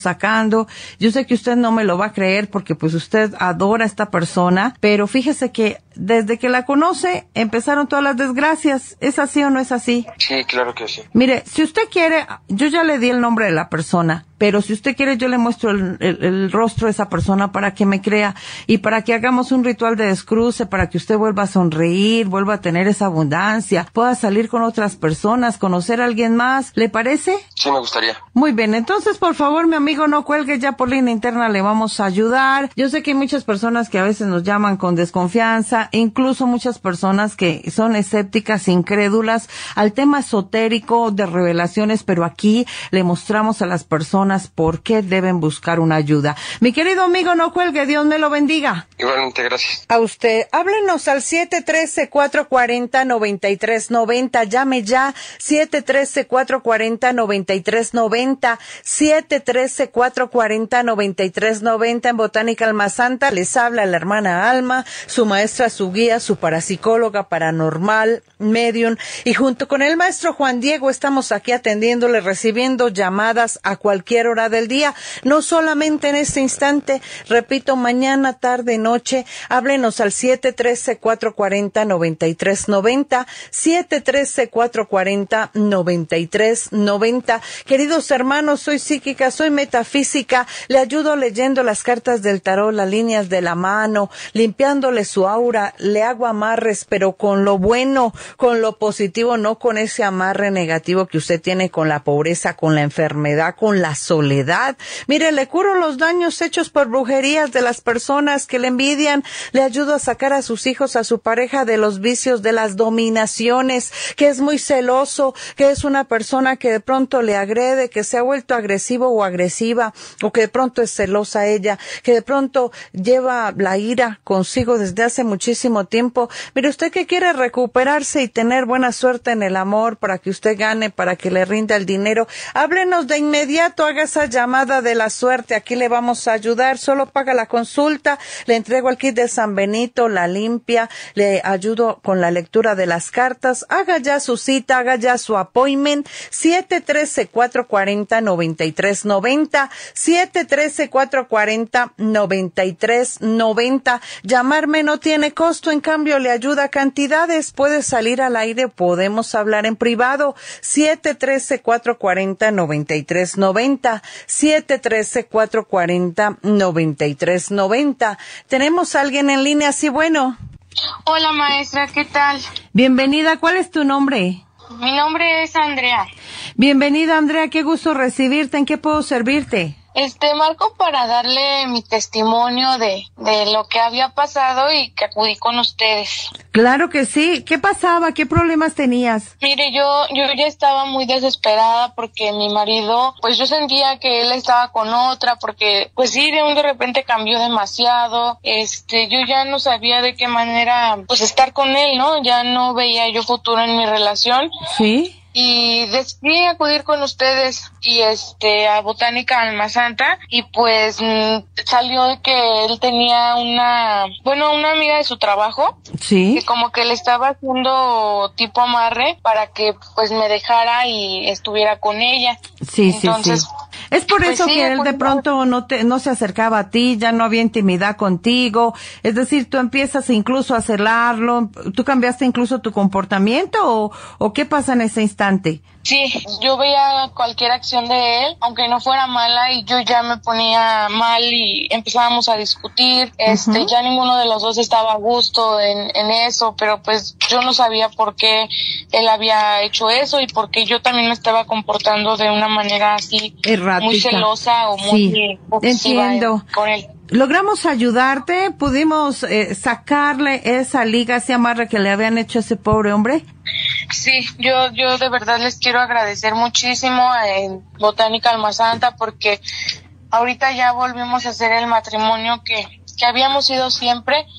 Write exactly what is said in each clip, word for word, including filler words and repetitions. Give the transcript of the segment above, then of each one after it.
sacando. Yo sé que usted no me lo va a creer porque pues usted adora a esta persona, pero fíjese que desde que la conoce empezaron todas las desgracias. ¿Es así o no es así? Sí, claro que sí. Mire, si usted quiere, yo ya le di el nombre de la persona, pero si usted quiere yo le muestro el, el, el rostro de esa persona para que me crea y para que hagamos un ritual de descruce, para que usted vuelva a sonreír, vuelva a tener esa abundancia, pueda salir con otras personas, conocer a alguien más. ¿Le parece? Sí, me gustaría. Muy bien, entonces por favor mi amigo no cuelgue, ya por línea interna le vamos a ayudar. Yo sé que hay muchas personas que a veces nos llaman con desconfianza, incluso muchas personas que son escépticas, incrédulas al tema esotérico de revelaciones, pero aquí le mostramos a las personas por qué deben buscar una ayuda. Mi querido amigo, no cuelgue, Dios me lo bendiga. Igualmente, gracias. A usted, háblenos al siete uno tres, cuatro cuatro cero, nueve tres nueve cero, llame ya, siete uno tres, cuatro cuatro cero, nueve tres nueve cero, siete uno tres, cuatro cuatro cero, nueve tres nueve cero. En Botánica Alma Santa les habla la hermana Alma, su maestra, su guía, su parapsicóloga, paranormal, medium, y junto con el maestro Juan Diego estamos aquí atendiéndole, recibiendo llamadas a cualquier hora del día, no solamente en este instante, repito, mañana, tarde, noche, háblenos al siete uno tres, cuatro cuatro cero, nueve tres nueve cero, siete uno tres, cuatro cuatro cero, nueve tres nueve cero. Queridos hermanos, soy psíquica, soy metafísica, le ayudo leyendo las cartas del tarot, las líneas de la mano, limpiándole su aura, le hago amarres, pero con lo bueno, con lo positivo, no con ese amarre negativo que usted tiene con la pobreza, con la enfermedad, con la soledad. Mire, le curo los daños hechos por brujerías de las personas que le envidian, le ayudo a sacar a sus hijos, a su pareja de los vicios, de las dominaciones, que es muy celoso, que es una persona que de pronto le agrede, que se ha vuelto agresivo o agresiva, o que de pronto es celosa ella, que de pronto lleva la ira consigo desde hace muchísimo tiempo. Mire, usted que quiere recuperarse y tener buena suerte en el amor, para que usted gane, para que le rinda el dinero, háblenos de inmediato, haga esa llamada de la suerte, aquí le vamos a ayudar, solo paga la consulta, le entrego el kit de San Benito, la limpia, le ayudo con la lectura de las cartas, haga ya su cita, haga ya su appointment, siete uno tres, cuatro cuatro cero, nueve tres nueve cero, siete uno tres, cuatro cuatro cero, nueve tres nueve cero. Llamarme no tiene costo, en cambio le ayuda a cantidades, puede salir al aire, podemos hablar en privado, siete uno tres, cuatro cuatro cero, nueve tres nueve cero, siete uno tres, cuatro cuatro cero, nueve tres nueve cero. Tenemos a alguien en línea, sí, bueno. Hola maestra, ¿qué tal? Bienvenida, ¿cuál es tu nombre? Mi nombre es Andrea. Bienvenida, Andrea, qué gusto recibirte, ¿en qué puedo servirte? Este, marco para darle mi testimonio de, de lo que había pasado y que acudí con ustedes. Claro que sí. ¿Qué pasaba? ¿Qué problemas tenías? Mire, yo, yo ya estaba muy desesperada porque mi marido, pues yo sentía que él estaba con otra, porque pues sí, de un de repente cambió demasiado. Este, yo ya no sabía de qué manera, pues estar con él, ¿no? Ya no veía yo futuro en mi relación. Sí. Y decidí acudir con ustedes y este a Botánica Alma Santa, y pues mmm, salió que él tenía una, bueno, una amiga de su trabajo, sí, que como que le estaba haciendo tipo amarre para que pues me dejara y estuviera con ella. Sí, Entonces, sí, sí. Es por eso pues sí, que él de pronto no te, no se acercaba a ti, ya no había intimidad contigo. Es decir, tú empiezas incluso a celarlo, tú cambiaste incluso tu comportamiento, o, o qué pasa en ese instante. Sí, yo veía cualquier acción de él, aunque no fuera mala, y yo ya me ponía mal y empezábamos a discutir. Este, uh-huh. Ya ninguno de los dos estaba a gusto en, en eso, pero pues yo no sabía por qué él había hecho eso y por qué yo también me estaba comportando de una manera así, errática, muy celosa o muy sí, obsesiva entiendo. con él. Logramos ayudarte, pudimos eh, sacarle esa liga, ese amarre que le habían hecho a ese pobre hombre. Sí, yo yo de verdad les quiero agradecer muchísimo en Botánica Alma Santa, porque ahorita ya volvimos a hacer el matrimonio que, que habíamos ido siempre,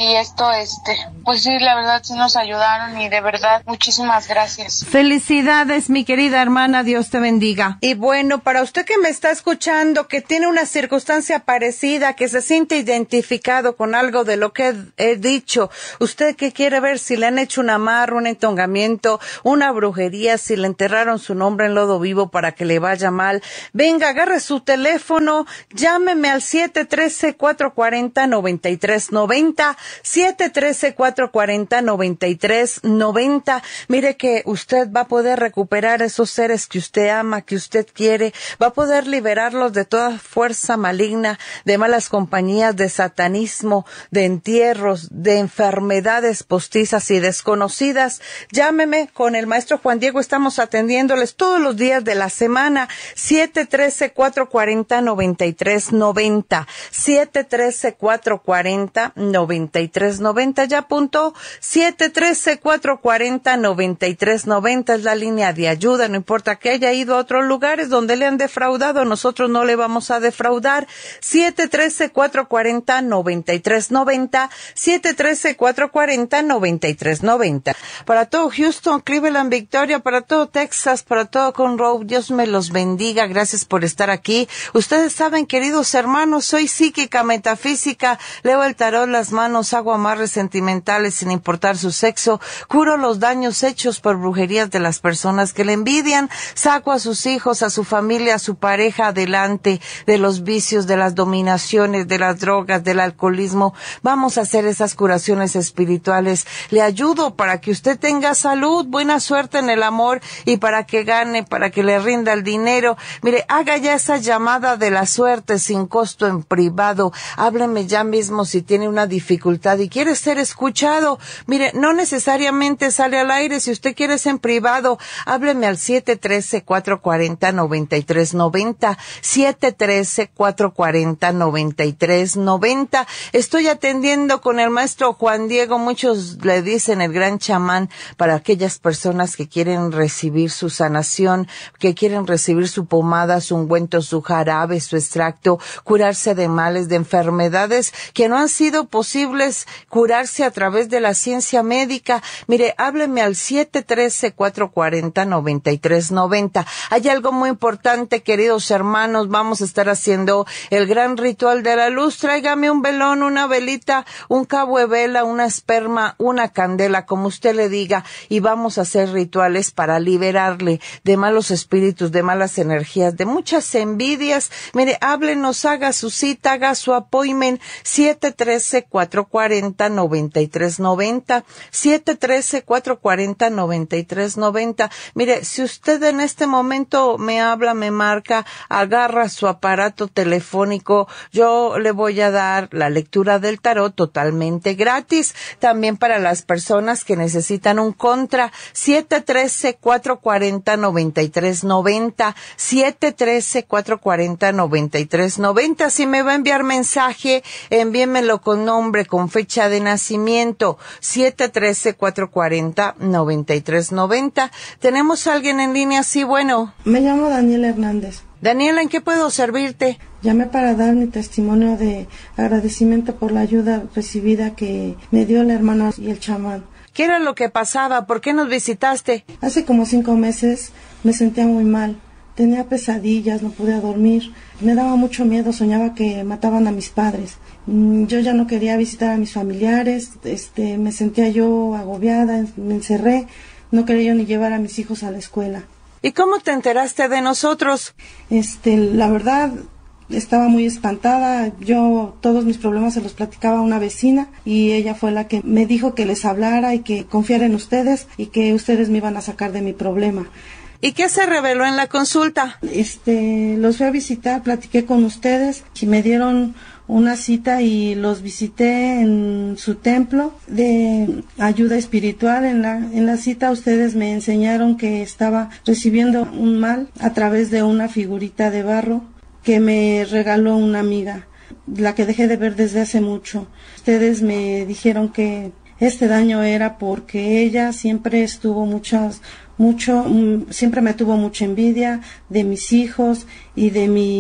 y esto, este, pues sí, la verdad sí nos ayudaron y de verdad, muchísimas gracias. Felicidades, mi querida hermana, Dios te bendiga. Y bueno, para usted que me está escuchando, que tiene una circunstancia parecida, que se siente identificado con algo de lo que he, he dicho, usted que quiere ver si le han hecho un amarro, un entongamiento, una brujería, si le enterraron su nombre en lodo vivo para que le vaya mal, venga, agarre su teléfono, llámeme al siete uno tres, cuatro cuatro cero, nueve tres nueve cero, siete uno tres, cuatro cuatro cero, nueve tres nueve cero. Mire que usted va a poder recuperar esos seres que usted ama, que usted quiere, va a poder liberarlos de toda fuerza maligna, de malas compañías, de satanismo, de entierros, de enfermedades postizas y desconocidas. Llámeme, con el maestro Juan Diego estamos atendiéndoles todos los días de la semana. siete uno tres, cuatro cuatro cero, nueve tres nueve cero, siete uno tres, cuatro cuatro cero, nueve tres nueve cero. Ya apuntó, siete uno tres, cuatro cuatro cero, nueve tres nueve cero es la línea de ayuda. No importa que haya ido a otros lugares donde le han defraudado, nosotros no le vamos a defraudar. siete uno tres, cuatro cuatro cero, nueve tres nueve cero, siete uno tres, cuatro cuatro cero, nueve tres nueve cero. Para todo Houston, Cleveland, Victoria, para todo Texas, para todo Conroe, Dios me los bendiga. Gracias por estar aquí. Ustedes saben, queridos hermanos, soy psíquica, metafísica, leo el tarot, las manos, hago amarres sentimentales sin importar su sexo, curo los daños hechos por brujerías de las personas que le envidian, saco a sus hijos, a su familia, a su pareja adelante de los vicios, de las dominaciones, de las drogas, del alcoholismo. Vamos a hacer esas curaciones espirituales. Le ayudo para que usted tenga salud, buena suerte en el amor y para que gane, para que le rinda el dinero. Mire, haga ya esa llamada de la suerte sin costo en privado. Hábleme ya mismo si tiene una dificultad y quiere ser escuchado. Mire, no necesariamente sale al aire. Si usted quiere ser en privado, hábleme al siete uno tres, cuatro cuatro cero, nueve tres nueve cero, siete uno tres, cuatro cuatro cero, nueve tres nueve cero. Estoy atendiendo con el maestro Juan Diego, muchos le dicen el gran chamán, para aquellas personas que quieren recibir su sanación, que quieren recibir su pomada, su ungüento, su jarabe, su extracto, curarse de males, de enfermedades que no han sido posibles curarse a través de la ciencia médica. Mire, hábleme al siete uno tres, cuatro cuatro cero, nueve tres nueve cero. Hay algo muy importante, queridos hermanos, vamos a estar haciendo el gran ritual de la luz. Tráigame un velón, una velita, un cabo de vela, una esperma, una candela, como usted le diga, y vamos a hacer rituales para liberarle de malos espíritus, de malas energías, de muchas envidias. Mire, háblenos, haga su cita, haga su appointment, siete uno tres, cuatro cuatro cero, nueve tres nueve cero, siete uno tres, cuatro cuatro cero, nueve tres nueve cero. Mire, si usted en este momento me habla, me marca, agarra su aparato telefónico, yo le voy a dar la lectura del tarot totalmente gratis. También para las personas que necesitan un contra, siete uno tres, cuatro cuatro cero, nueve tres nueve cero, siete uno tres, cuatro cuatro cero, nueve tres nueve cero. Si me va a enviar mensaje, envíemelo con nombre, con fecha de nacimiento, siete uno tres, cuatro cuatro cero, nueve tres nueve cero. ¿Tenemos a alguien en línea? Sí, bueno. Me llamo Daniela Hernández. Daniela, ¿en qué puedo servirte? Llamé para dar mi testimonio de agradecimiento por la ayuda recibida que me dio la hermana y el chamán. ¿Qué era lo que pasaba? ¿Por qué nos visitaste? Hace como cinco meses me sentía muy mal. Tenía pesadillas, no podía dormir. Me daba mucho miedo, soñaba que mataban a mis padres. Yo ya no quería visitar a mis familiares, este, me sentía yo agobiada, me encerré. No quería yo ni llevar a mis hijos a la escuela. ¿Y cómo te enteraste de nosotros? Este, la verdad, estaba muy espantada. Yo todos mis problemas se los platicaba a una vecina y ella fue la que me dijo que les hablara y que confiara en ustedes y que ustedes me iban a sacar de mi problema. ¿Y qué se reveló en la consulta? Este, los fui a visitar, platiqué con ustedes y me dieron una cita y los visité en su templo de ayuda espiritual. En la, en la cita ustedes me enseñaron que estaba recibiendo un mal a través de una figurita de barro que me regaló una amiga, la que dejé de ver desde hace mucho. Ustedes me dijeron que este daño era porque ella siempre estuvo muchas, mucho, siempre me tuvo mucha envidia de mis hijos y de mi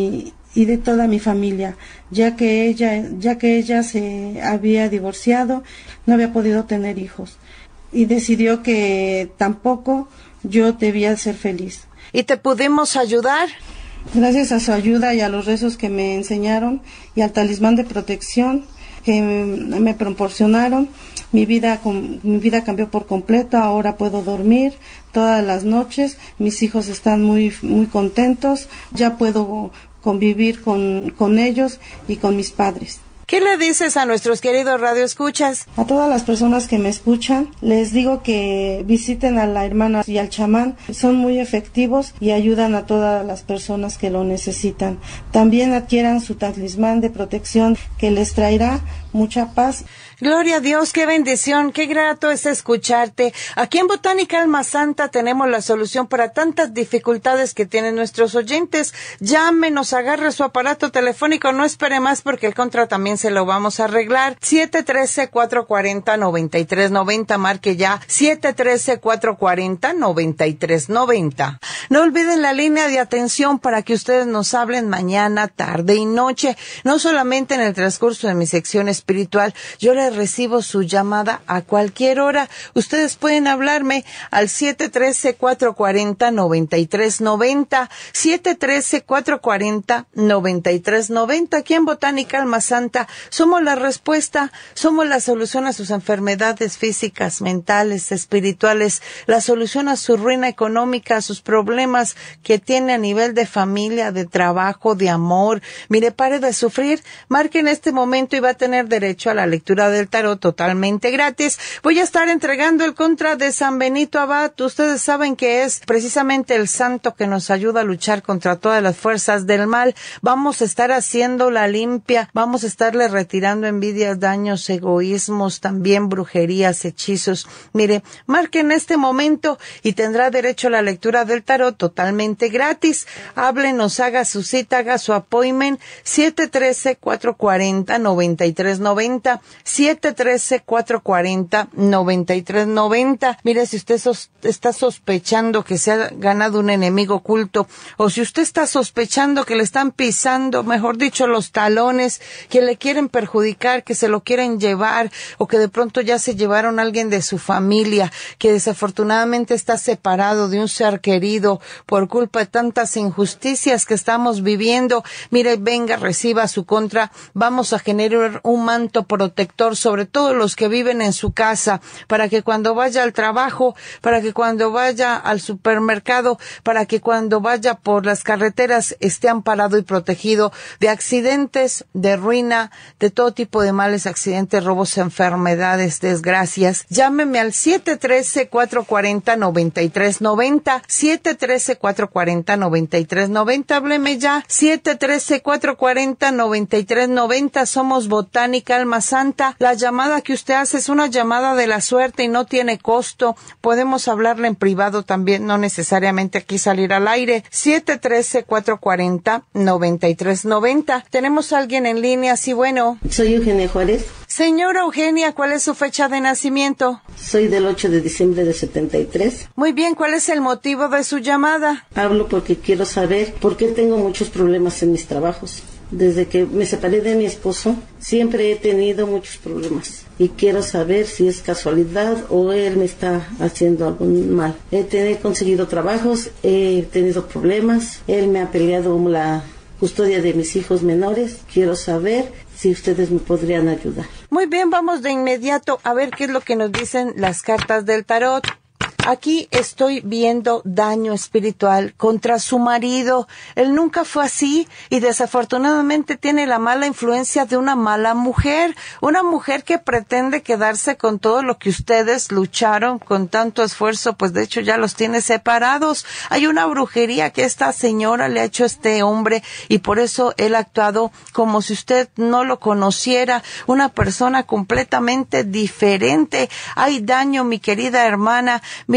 y de toda mi familia, ya que ella, ya que ella se había divorciado, no había podido tener hijos y decidió que tampoco yo debía ser feliz. ¿Y te pudimos ayudar? Gracias a su ayuda y a los rezos que me enseñaron y al talismán de protección que me, me proporcionaron, mi vida, mi vida cambió por completo. Ahora puedo dormir todas las noches, mis hijos están muy, muy contentos, ya puedo convivir con, con ellos y con mis padres. ¿Qué le dices a nuestros queridos radioescuchas? A todas las personas que me escuchan, les digo que visiten a la hermana y al chamán. Son muy efectivos y ayudan a todas las personas que lo necesitan. También adquieran su talismán de protección que les traerá mucha paz. Gloria a Dios, qué bendición, qué grato es escucharte. Aquí en Botánica Alma Santa tenemos la solución para tantas dificultades que tienen nuestros oyentes. Llámenos, agarre su aparato telefónico, no espere más porque el contra también se lo vamos a arreglar. siete uno tres, cuatro cuatro cero, nueve tres nueve cero, marque ya siete uno tres, cuatro cuatro cero, nueve tres nueve cero. No olviden la línea de atención para que ustedes nos hablen mañana, tarde y noche. No solamente en el transcurso de mi sección espiritual, yo les recibo su llamada a cualquier hora. Ustedes pueden hablarme al siete uno tres, cuatro cuatro cero, nueve tres nueve cero, siete uno tres, cuatro cuatro cero, nueve tres nueve cero. Aquí en Botánica Alma Santa somos la respuesta, somos la solución a sus enfermedades físicas, mentales, espirituales, la solución a su ruina económica, a sus problemas que tiene a nivel de familia, de trabajo, de amor. Mire, pare de sufrir, marque en este momento y va a tener derecho a la lectura del tarot totalmente gratis. Voy a estar entregando el contra de San Benito Abad. Ustedes saben que es precisamente el santo que nos ayuda a luchar contra todas las fuerzas del mal. Vamos a estar haciendo la limpia, vamos a estarle retirando envidias, daños, egoísmos, también brujerías, hechizos. Mire, marque en este momento y tendrá derecho a la lectura del tarot totalmente gratis. Háblenos, haga su cita, haga su appointment, siete uno tres, cuatro cuatro cero, nueve tres nueve cero, siete uno tres, cuatro cuatro cero, nueve tres nueve cero. Mire, si usted sos, está sospechando que se ha ganado un enemigo oculto, o si usted está sospechando que le están pisando, mejor dicho, los talones, que le quieren perjudicar, que se lo quieren llevar, o que de pronto ya se llevaron a alguien de su familia, que desafortunadamente está separado de un ser querido por culpa de tantas injusticias que estamos viviendo, mire, venga, reciba su contra. Vamos a generar un manto protector sobre todos los que viven en su casa, para que cuando vaya al trabajo, para que cuando vaya al supermercado, para que cuando vaya por las carreteras esté amparado y protegido de accidentes, de ruina, de todo tipo de males, accidentes, robos, enfermedades, desgracias. Llámeme al siete uno tres, cuatro cuatro cero, nueve tres nueve cero, siete uno tres, cuatro cuatro cero, nueve tres nueve cero. Hábleme ya, siete uno tres, cuatro cuatro cero, nueve tres nueve cero. Somos Botánica Alma Santa. La llamada que usted hace es una llamada de la suerte y no tiene costo. Podemos hablarle en privado también, no necesariamente aquí salir al aire. siete uno tres, cuatro cuatro cero, nueve tres nueve cero. Tenemos a alguien en línea, sí, bueno. Soy Eugenia Juárez. Señora Eugenia, ¿cuál es su fecha de nacimiento? Soy del ocho de diciembre de setenta y tres. Muy bien, ¿cuál es el motivo de su llamada? Hablo porque quiero saber por qué tengo muchos problemas en mis trabajos. Desde que me separé de mi esposo, siempre he tenido muchos problemas. Y quiero saber si es casualidad o él me está haciendo algún mal. He, tenido, he conseguido trabajos, he tenido problemas. Él me ha peleado la custodia de mis hijos menores. Quiero saber si ustedes me podrían ayudar. Muy bien, vamos de inmediato a ver qué es lo que nos dicen las cartas del tarot. Aquí estoy viendo daño espiritual contra su marido. Él nunca fue así y desafortunadamente tiene la mala influencia de una mala mujer. Una mujer que pretende quedarse con todo lo que ustedes lucharon con tanto esfuerzo, pues de hecho ya los tiene separados. Hay una brujería que esta señora le ha hecho a este hombre y por eso él ha actuado como si usted no lo conociera. Una persona completamente diferente. Hay daño, mi querida hermana. Mire,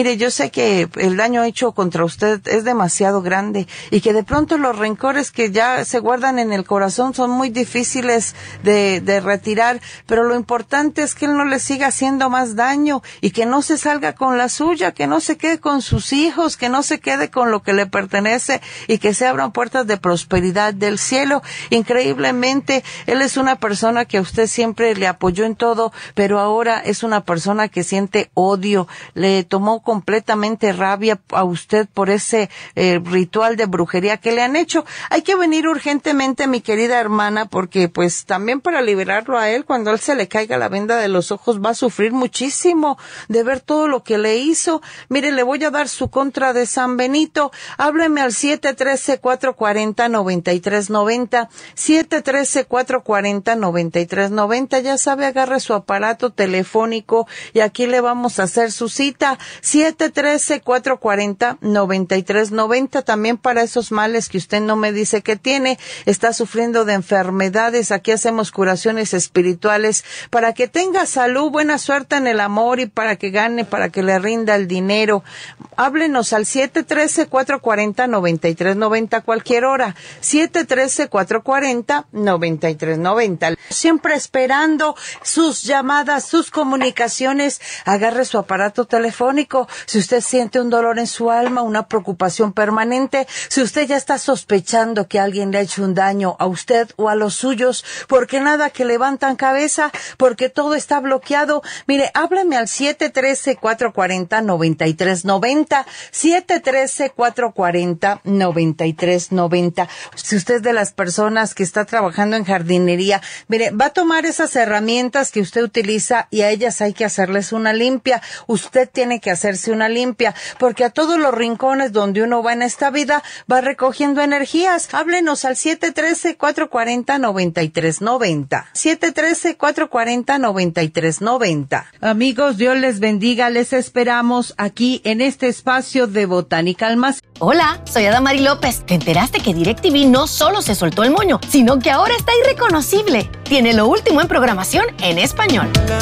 Mire, yo sé que el daño hecho contra usted es demasiado grande y que de pronto los rencores que ya se guardan en el corazón son muy difíciles de, de retirar, pero lo importante es que él no le siga haciendo más daño y que no se salga con la suya, que no se quede con sus hijos, que no se quede con lo que le pertenece y que se abran puertas de prosperidad del cielo. Increíblemente, él es una persona que a usted siempre le apoyó en todo, pero ahora es una persona que siente odio, le tomó completamente rabia a usted por ese eh, ritual de brujería que le han hecho. Hay que venir urgentemente, mi querida hermana, porque pues también para liberarlo a él, cuando a él se le caiga la venda de los ojos, va a sufrir muchísimo de ver todo lo que le hizo. Mire, le voy a dar su contra de San Benito. Hábleme al siete uno tres, cuatro cuatro cero, nueve tres nueve cero, siete uno tres, cuatro cuatro cero, nueve tres nueve cero. Ya sabe, agarre su aparato telefónico y aquí le vamos a hacer su cita. siete uno tres, cuatro cuatro cero, nueve tres nueve cero. También para esos males que usted no me dice que tiene, está sufriendo de enfermedades. Aquí hacemos curaciones espirituales para que tenga salud, buena suerte en el amor y para que gane, para que le rinda el dinero. Háblenos al siete uno tres, cuatro cuatro cero, nueve tres nueve cero a cualquier hora. siete uno tres, cuatro cuatro cero, nueve tres nueve cero. Siempre esperando sus llamadas, sus comunicaciones. Agarre su aparato telefónico. Si usted siente un dolor en su alma, una preocupación permanente, si usted ya está sospechando que alguien le ha hecho un daño a usted o a los suyos, porque nada que levantan cabeza, porque todo está bloqueado, mire, hábleme al siete uno tres, cuatro cuatro cero, nueve tres nueve cero, siete uno tres, cuatro cuatro cero, nueve tres nueve cero. Si usted es de las personas que está trabajando en jardinería, mire, va a tomar esas herramientas que usted utiliza y a ellas hay que hacerles una limpia. Usted tiene que hacerse una limpia, porque a todos los rincones donde uno va en esta vida va recogiendo energías. Háblenos al siete uno tres, cuatro cuatro cero, nueve tres nueve cero, siete uno tres, cuatro cuatro cero, nueve tres nueve cero. Amigos, Dios les bendiga, les esperamos aquí en este espacio de Botánica Almacén. Hola, soy Adamari López. ¿Te enteraste que DirecTV no solo se soltó el moño, sino que ahora está irreconocible? Tiene lo último en programación en español.